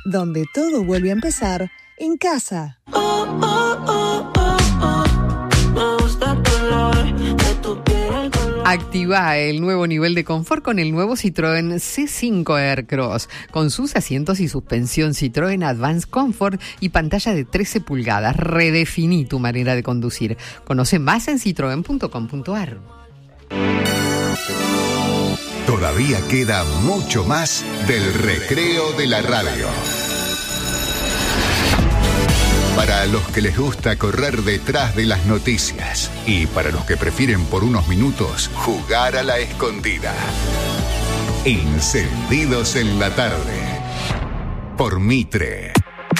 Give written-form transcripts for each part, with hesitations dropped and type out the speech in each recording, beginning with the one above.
donde todo vuelve a empezar en casa. Activa el nuevo nivel de confort con el nuevo Citroën C5 Aircross. Con sus asientos y suspensión Citroën Advanced Comfort y pantalla de 13 pulgadas. Redefiní tu manera de conducir. Conoce más en citroen.com.ar. Todavía queda mucho más del recreo de la radio. Para los que les gusta correr detrás de las noticias y para los que prefieren por unos minutos jugar a la escondida. Encendidos en la tarde. Por Mitre.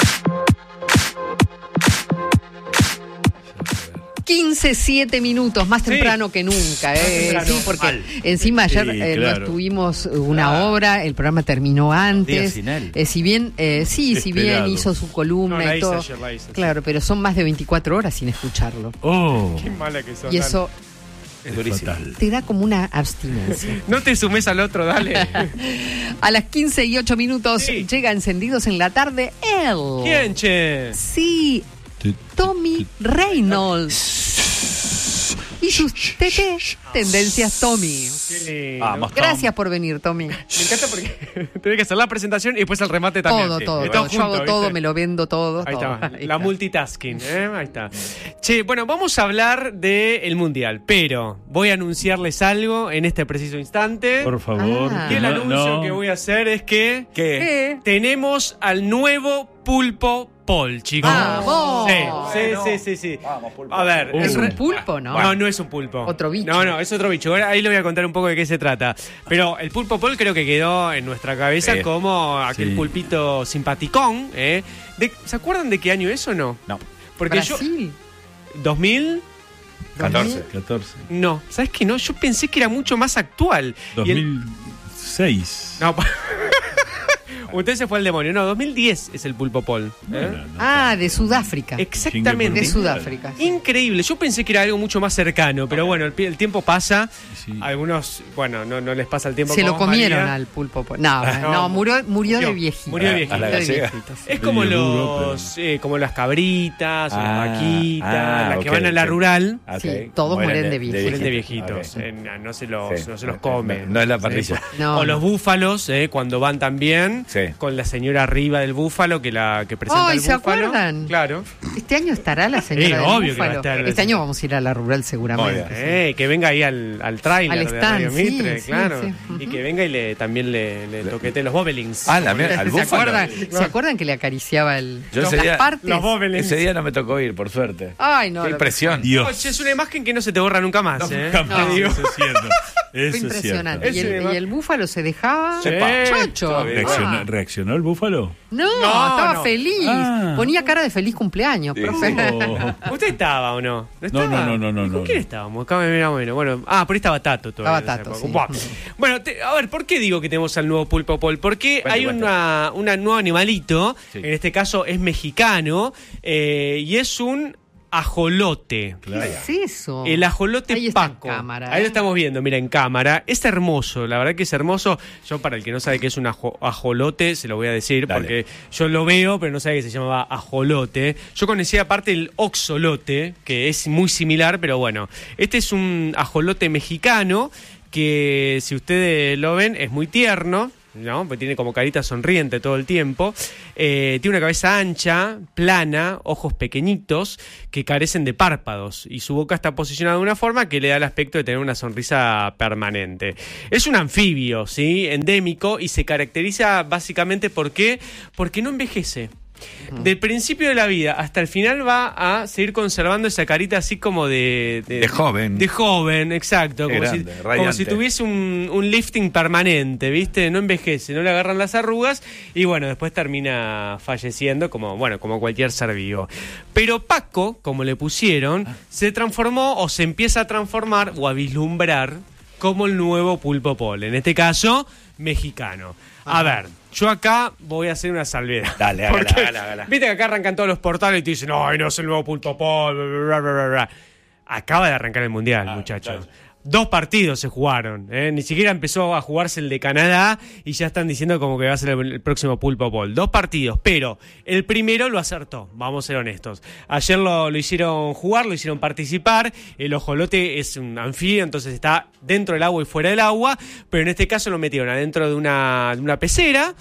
15:07 minutos, más temprano que nunca, sí, porque encima ayer no estuvimos una hora, el programa terminó antes. Si bien hizo su columna y todo, claro, pero son más de 24 horas sin escucharlo. Qué mala que son. Y eso es durísimo. Te da como una abstinencia. No te sumes al otro, dale. A las 15:08 minutos llega Encendidos en la tarde él. ¿Quién, che? Sí, Tommy Reynolds. Y sus tendencias Tommy. Vamos, gracias por venir, Tommy. Me encanta porque tenés que hacer la presentación y después el remate también. Todo. Yo junto, hago todo, ¿viste? Me lo vendo todo. Ahí todo. está, Ahí la está. multitasking, ahí está. Che, bueno, vamos a hablar del Mundial, pero voy a anunciarles algo en este preciso instante. Por favor. Y el anuncio que voy a hacer es que tenemos al nuevo Pulpo Paul, chicos. ¡Vamos! Sí. Vamos, Pulpo. A ver. Es un pulpo, ¿no? No es un pulpo. Otro bicho. No, es otro bicho. Ahora ahí le voy a contar un poco de qué se trata. Pero el Pulpo Paul creo que quedó en nuestra cabeza como aquel pulpito simpaticón. ¿Se acuerdan de qué año es o no? No. Porque Brasil. yo... ¿2000? 14. No, ¿sabes qué? No, yo pensé que era mucho más actual. 2006. No, usted se fue al demonio. No, 2010 es el Pulpo Paul. De Sudáfrica. Exactamente. De Sudáfrica. Increíble. Yo pensé que era algo mucho más cercano, pero bueno, el tiempo pasa. Sí. Algunos, bueno, no les pasa el tiempo. Se como lo comieron María. al Pulpo Paul. No, murió de viejito. Murió de viejito. A la gallega. Es como Medio como las cabritas, o las vaquitas, las que van a la rural. Sí, todos mueren de viejitos. Mueren de viejitos. No se los comen. No es la parrilla. O los búfalos, cuando van también. Sí. Con la señora arriba del búfalo que presenta el ¿se búfalo. acuerdan? Claro. Este año estará la señora del obvio búfalo. que va a estar. Este año vamos a ir a la rural seguramente. Que venga ahí al tráiler Al de stand, Radio Mitre, sí, claro. sí. Y que venga y también le toquete los bobelings. Al búfalo. ¿Se acuerdan que le acariciaba Yo las ese día, partes? Los bobelings. Ese día no me tocó ir, por suerte. Ay, no. Qué impresión. Dios. Es una imagen que no se te borra nunca más. Jamás, Digo. eso es cierto. Fue Eso es impresionante. cierto. Y el búfalo se dejaba Sepa. chocho. ¿Reaccionó el búfalo? No, estaba no. feliz. Ponía cara de feliz cumpleaños, profe. ¿Usted estaba o no? ¿No estaba? No. ¿Con quién estábamos? Acá me mira bueno. Por ahí estaba Tato todavía. Estaba Tato, sí. Bueno, a ver, ¿por qué digo que tenemos al nuevo Pulpo Paul? Porque hay un nuevo animalito, en este caso es mexicano, y es un ajolote. ¿Qué es eso? El ajolote Ahí está Paco. en cámara, Ahí lo estamos viendo, mira, en cámara. Es hermoso, la verdad que es hermoso. Yo, para el que no sabe qué es un ajolote, se lo voy a decir, porque yo lo veo, pero no sabe que se llamaba ajolote. Yo conocía aparte el oxolote, que es muy similar, pero bueno. Este es un ajolote mexicano que, si ustedes lo ven, es muy tierno, ¿no? Porque tiene como carita sonriente todo el tiempo. Tiene una cabeza ancha, plana, ojos pequeñitos que carecen de párpados y su boca está posicionada de una forma que le da el aspecto de tener una sonrisa permanente. Es un anfibio, ¿sí? Endémico, y se caracteriza básicamente porque no envejece. Del principio de la vida hasta el final va a seguir conservando esa carita así como de joven. De joven, exacto. Grande, como si tuviese un lifting permanente, ¿viste? No envejece, no le agarran las arrugas y bueno, después termina falleciendo como cualquier ser vivo. Pero Paco, como le pusieron, se transformó o se empieza a transformar o a vislumbrar como el nuevo Pulpo Paul. En este caso, mexicano. A ver, yo acá voy a hacer una salvedad. Dale, hágala. Viste que acá arrancan todos los portales y te dicen, no es el nuevo Pulpo Paul, bla, bla, bla, bla. Acaba de arrancar el Mundial, muchachos. 2 partidos se jugaron, ni siquiera empezó a jugarse el de Canadá y ya están diciendo como que va a ser el próximo Pulpo Bowl. 2 partidos, pero el primero lo acertó, vamos a ser honestos. Ayer lo hicieron jugar, lo hicieron participar. El ojolote es un anfibio, entonces está dentro del agua y fuera del agua, pero en este caso lo metieron adentro de una pecera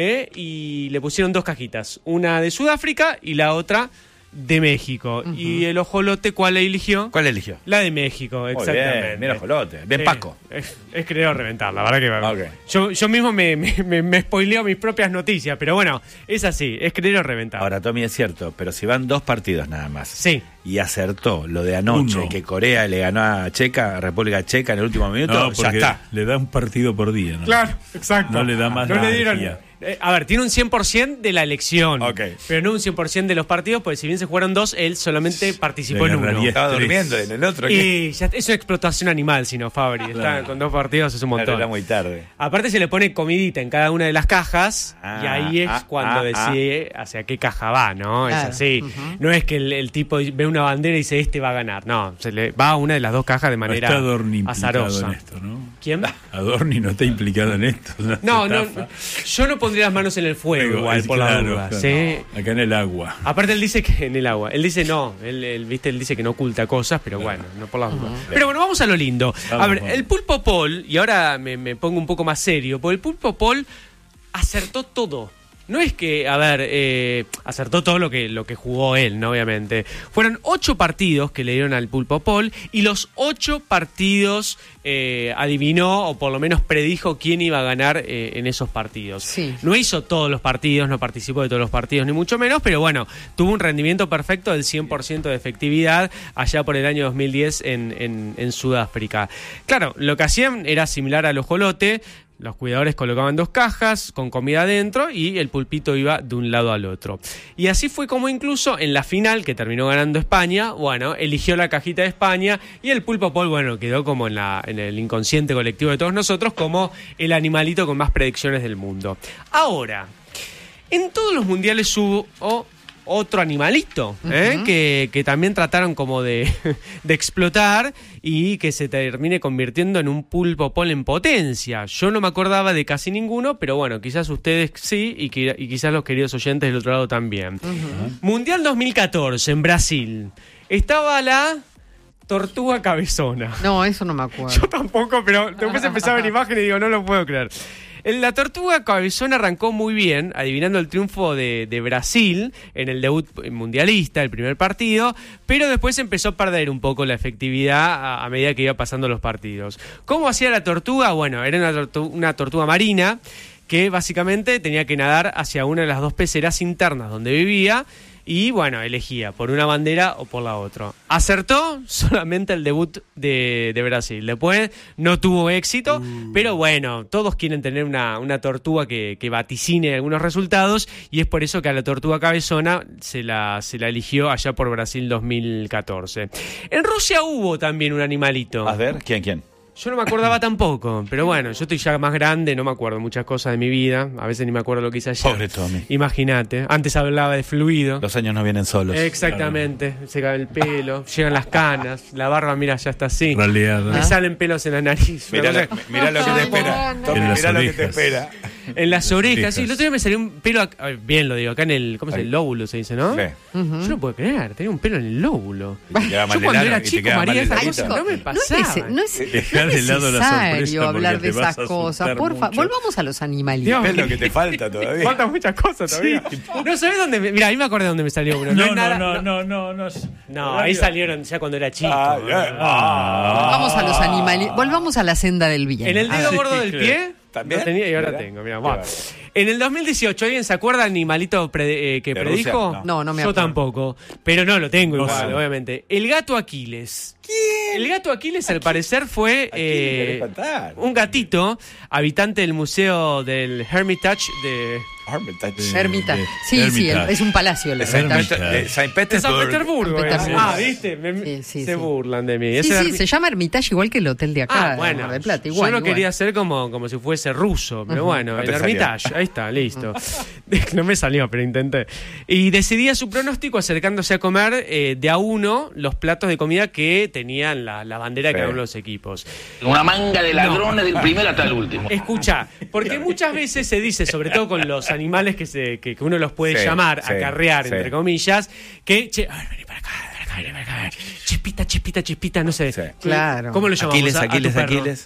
y le pusieron 2 cajitas, una de Sudáfrica y la otra de México. Uh-huh. Y el ojolote, ¿cuál eligió? ¿Cuál eligió? La de México, exactamente. Bien, mira ojolote, bien Paco. Es querido reventar, la verdad que yo mismo me spoileo mis propias noticias, pero bueno, es así, es querido reventar. Ahora, Tommy, es cierto, pero si van 2 partidos nada más. Sí. Y acertó lo de anoche, que Corea le ganó a República Checa en el último minuto, ya está. Le da un partido por día, ¿no? Claro, exacto. No le da más energía. A ver, tiene un 100% de la elección, pero no un 100% de los partidos, porque si bien se jugaron 2, él solamente participó en uno. Estaba durmiendo en el otro. Y ya, eso es explotación animal, si no, Fabri. Está con 2 partidos, es un montón. Era muy tarde. Aparte se le pone comidita en cada una de las cajas, y ahí es cuando decide hacia qué caja va, ¿no? Claro. Es así. Uh-huh. No es que el tipo ve una bandera y dice, este va a ganar. No, se le va a una de las 2 cajas de manera azarosa. En esto, ¿no? ¿Quién? Adorni no está implicado en esto. No, yo no pondría las manos en el fuego, igual, por la duda. Claro. ¿Sí? Acá en el agua. Aparte, él dice que en el agua. Él dice no. Él dice que no oculta cosas, pero bueno, no por la duda. Pero bueno, vamos a lo lindo. A ver, el Pulpo Paul, y ahora me pongo un poco más serio, porque el Pulpo Paul acertó todo. No es que, acertó todo lo que jugó él, ¿no? Obviamente. Fueron 8 partidos que le dieron al Pulpo Paul y los 8 partidos adivinó o por lo menos predijo quién iba a ganar en esos partidos. Sí. No hizo todos los partidos, no participó de todos los partidos, ni mucho menos, pero bueno, tuvo un rendimiento perfecto del 100% de efectividad allá por el año 2010 en Sudáfrica. Claro, lo que hacían era similar al ojolote. Los cuidadores colocaban 2 cajas con comida adentro y el pulpito iba de un lado al otro. Y así fue como incluso en la final, que terminó ganando España, bueno, eligió la cajita de España y el Pulpo Paul, bueno, quedó como en el inconsciente colectivo de todos nosotros como el animalito con más predicciones del mundo. Ahora, en todos los mundiales hubo otro animalito, que también trataron como de explotar y que se termine convirtiendo en un Pulpo Paul en potencia. Yo no me acordaba de casi ninguno, pero bueno, quizás ustedes sí y quizás los queridos oyentes del otro lado también. Mundial 2014 en Brasil. Estaba la tortuga cabezona. No, eso no me acuerdo. Yo tampoco, pero después empezaba en imagen y digo, no lo puedo creer. La tortuga cabezona arrancó muy bien, adivinando el triunfo de Brasil en el debut mundialista, el primer partido, pero después empezó a perder un poco la efectividad a medida que iba pasando los partidos. ¿Cómo hacía la tortuga? Bueno, era una tortuga marina que básicamente tenía que nadar hacia una de las 2 peceras internas donde vivía. Y bueno, elegía por una bandera o por la otra. Acertó solamente el debut de Brasil. Después no tuvo éxito, pero bueno, todos quieren tener una tortuga que vaticine algunos resultados y es por eso que a la tortuga cabezona se la eligió allá por Brasil 2014. En Rusia hubo también un animalito. A ver, ¿quién? Yo no me acordaba tampoco, pero bueno, yo estoy ya más grande, no me acuerdo muchas cosas de mi vida, a veces ni me acuerdo lo que hice ayer. Pobre Tommy. Imagínate, antes hablaba de fluido. Los años no vienen solos. Exactamente, se cae el pelo, llegan las canas, la barba, mira, ya está así. Raleada. Me salen pelos en la nariz. Mirá lo que te espera. Tommy, mirá lo que te espera. En las orejas, sí, el otro día me salió un pelo, bien lo digo, acá en el, ¿cómo es? El lóbulo se dice, ¿no? Sí. Yo no puedo creer, tenía un pelo en el lóbulo. Yo cuando era chico, María, esa cosa no me pasaba. No es necesario hablar de esas cosas. Por favor, volvamos a los animalitos. Es lo que te falta todavía. Faltan muchas cosas todavía. No sabés dónde. Mira, ahí me acordé de dónde me salió uno. No, ahí salieron ya cuando era chico. Volvamos a los animalitos. Volvamos a la senda del bien. En el dedo gordo del pie. ¿También? No tenía y ahora tengo, mira, en el 2018, ¿alguien se acuerda del animalito que predijo? Rusia? No me acuerdo. Yo tampoco, pero no lo tengo igual, obviamente. El gato Aquiles. ¿Quién? El gato Aquiles, al parecer, fue un gatito habitante del museo del Hermitage de... Hermitage. Sí, es un palacio. De San Petersburgo. ¿Viste? Se burlan de mí. Sí, se llama Hermitage igual que el hotel de acá, bueno, de Plata. Igual, yo lo quería hacer como si fuese ruso, pero bueno, el Hermitage, ahí está, listo. No me salió, pero intenté. Y decidía su pronóstico acercándose a comer de a uno los platos de comida que tenían la bandera de cada uno de los equipos. Una manga de ladrones del primero hasta el último. Escucha, porque muchas veces se dice, sobre todo con los animales que uno los puede llamar, acarrear, entre comillas, que, che, a ver, vení para acá. Chispita, no sé. Sí. Claro. ¿Cómo lo llamamos? Aquiles.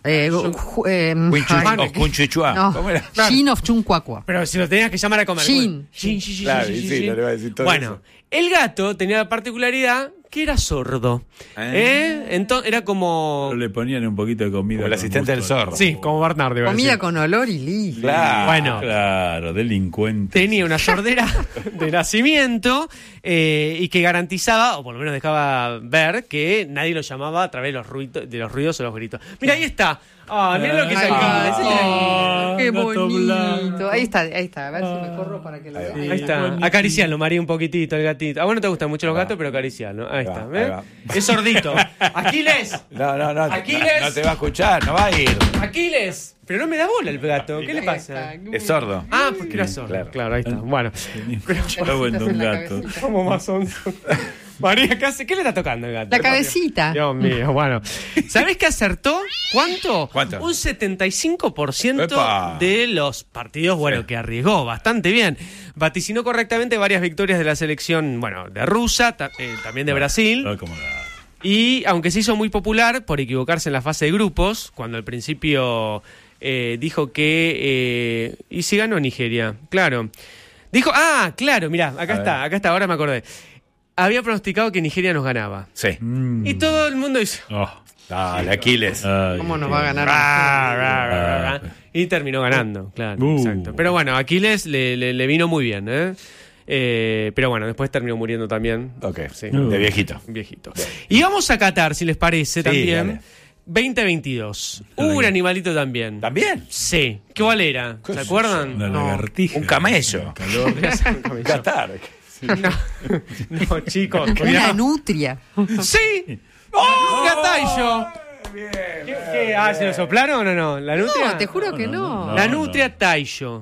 Cunchuichua. No. ¿Cómo era? Shin of Chuncuacua. Pero si lo tenías que llamar a comer. Shin. Claro, sí, no le va a decir todo eso. El gato tenía la particularidad que era sordo. Entonces era como... Pero le ponían un poquito de comida. Como el asistente del zorro. Sí, como Bernardo. Comida con olor y listo. Claro. Bueno. Claro, delincuente. Tenía una sordera de nacimiento y que garantizaba, o por lo menos dejaba ver, que nadie lo llamaba a través de los ruidos o los gritos. Mira, ahí está. Mira lo que es aquí. Qué bonito. Ahí está. A ver si me corro para que lo vean. Ahí está. Acaricialo, María, un poquitito, el gatito. Bueno, no te gustan mucho los gatos, pero acaricialo. Ahí está. Ahí va. Es sordito. Aquiles. No. Aquiles. No te va a escuchar, no va a ir. Aquiles. Pero no me da bola el gato. ¿Qué le pasa? Es sordo. Porque era sordo. Claro, ahí está. Bueno. Está bueno un gato. ¿Cómo más son? María, ¿qué le está tocando el gato? La cabecita. Dios mío, bueno. ¿Sabés que acertó? ¿Cuánto? ¿Cuánto? Un 75% ¡Epa! de los partidos, que arriesgó bastante bien. Vaticinó correctamente varias victorias de la selección, de Rusia, también de Brasil. Y aunque se hizo muy popular por equivocarse en la fase de grupos, cuando al principio dijo que... ¿y si ganó Nigeria? Claro. Dijo, claro, mirá, acá está, ahora me acordé. Había pronosticado que Nigeria nos ganaba. Sí. Y todo el mundo dice... Dale, Aquiles. ¿Cómo nos va a ganar? Y terminó ganando, claro, exacto. Pero bueno, Aquiles le vino muy bien, pero bueno, después terminó muriendo también. Ok, sí. De viejito. Y vamos a Qatar, si les parece, también. Dale. 2022. Un animalito también. ¿También? Sí. ¿Cuál era? ¿Se acuerdan? Una lagartija. Un camello. Qatar. No, chicos. Una nutria. Sí. Gatayo. ¿Qué? ¿Se lo soplaron o no? ¿La nutria? No, te juro que no. La nutria Taisho.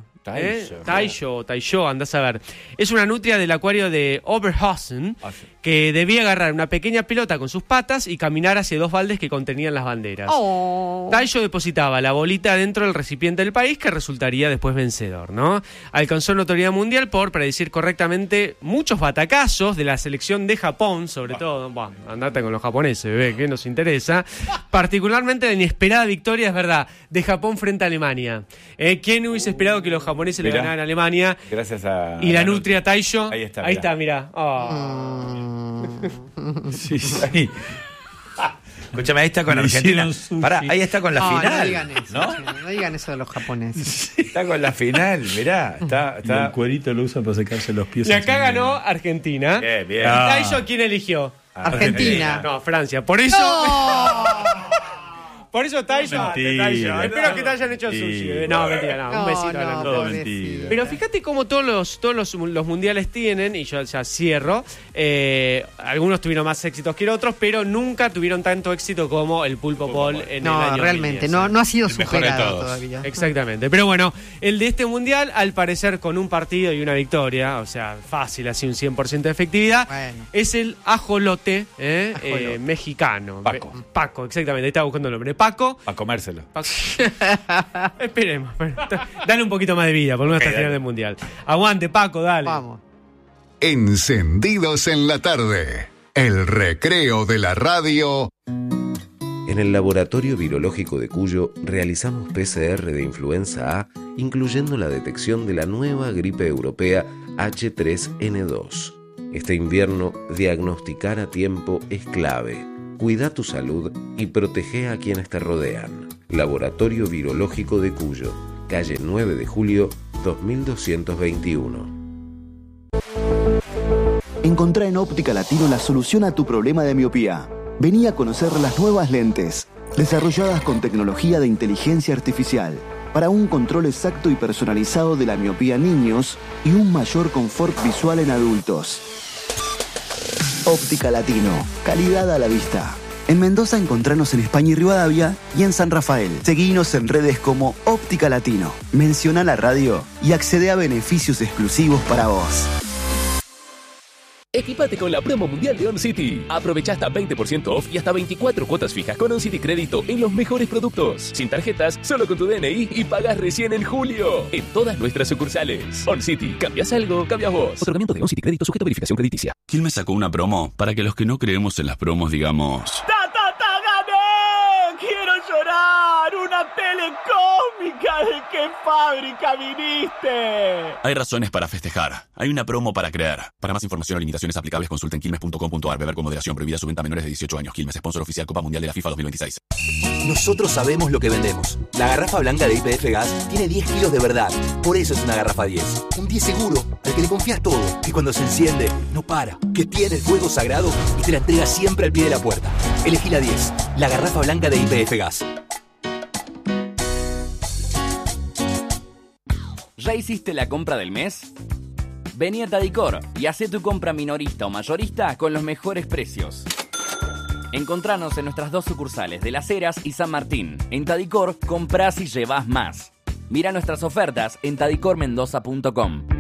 Taisho, andás a ver. Es una nutria del acuario de Oberhausen que debía agarrar una pequeña pelota con sus patas y caminar hacia dos baldes que contenían las banderas. Taisho depositaba la bolita dentro del recipiente del país que resultaría después vencedor, ¿no? Alcanzó notoriedad mundial por predecir correctamente muchos batacazos de la selección de Japón, sobre todo. Andate con los japoneses, bebé, que nos interesa. Particularmente la inesperada victoria, es verdad, de Japón frente a Alemania. ¿Quién hubiese esperado que los japoneses le ganaran a Alemania? Gracias a... Y la nutria Taisho. Ahí está, mirá. Sí. Escúchame, ahí está con Argentina. Pará, ahí está con la final. No digan eso. No digan eso de los japoneses. Está con la final, mirá. Y el cuerito lo usa para secarse los pies. Y acá ganó Argentina. Bien. ¿Y Taisho quién eligió? Argentina. No, Francia. Por eso... Por eso Taisho. Espero que te hayan hecho sushi. No, mentira, no. Un besito a la todo mentira. Pero fíjate cómo todos los mundiales tienen, y yo ya cierro, algunos tuvieron más éxitos que otros, pero nunca tuvieron tanto éxito como el Pulpo Paul en el año 2010. Realmente, no ha sido superado todavía. Exactamente. Pero bueno, el de este mundial, al parecer con un partido y una victoria, o sea, fácil, así un 100% de efectividad, es el ajolote mexicano. Paco, exactamente. Ahí estaba buscando el nombre. Paco. Para comérselo. Esperemos. Dale un poquito más de vida, por lo menos hasta el final del mundial. Aguante, Paco, dale. Vamos. Encendidos en la tarde. El recreo de la radio. En el Laboratorio Virológico de Cuyo realizamos PCR de influenza A, incluyendo la detección de la nueva gripe europea H3N2. Este invierno, diagnosticar a tiempo es clave. Cuida tu salud y protege a quienes te rodean. Laboratorio Virológico de Cuyo, calle 9 de julio, 2221. Encontrá en Óptica Latino la solución a tu problema de miopía. Vení a conocer las nuevas lentes, desarrolladas con tecnología de inteligencia artificial, para un control exacto y personalizado de la miopía en niños y un mayor confort visual en adultos. Óptica Latino, calidad a la vista. En Mendoza encontranos en España y Rivadavia y en San Rafael. Seguinos en redes como Óptica Latino. Menciona la radio y accede a beneficios exclusivos para vos. Equipate con la promo mundial de OnCity. Aprovecha hasta 20% off y hasta 24 cuotas fijas con OnCity Crédito en los mejores productos. Sin tarjetas, solo con tu DNI y pagas recién en julio. En todas nuestras sucursales. OnCity. ¿Cambias algo? Cambias vos. Otorgamiento de OnCity Crédito sujeto a verificación crediticia. Quilmes sacó una promo para que los que no creemos en las promos digamos... ¡Gané! ¡Quiero llorar! ¡Una telecómica! ¿De qué fábrica viniste? Hay razones para festejar. Hay una promo para creer. Para más información o limitaciones aplicables, consulta en quilmes.com.ar. Beber con moderación. Prohibida su venta a menores de 18 años. Quilmes, sponsor oficial Copa Mundial de la FIFA 2026. Nosotros sabemos lo que vendemos. La garrafa blanca de YPF Gas tiene 10 kilos de verdad. Por eso es una garrafa 10. Un 10 seguro, al que le confías todo. Que cuando se enciende, no para. Que tiene el fuego sagrado y te la entrega siempre al pie de la puerta. Elegí la 10. La garrafa blanca de YPF Gas. ¿Ya hiciste la compra del mes? Vení a Tadicor y hacé tu compra minorista o mayorista con los mejores precios. Encontranos en nuestras 2 sucursales de Las Heras y San Martín. En Tadicor, comprás y llevás más. Mira nuestras ofertas en tadicormendoza.com.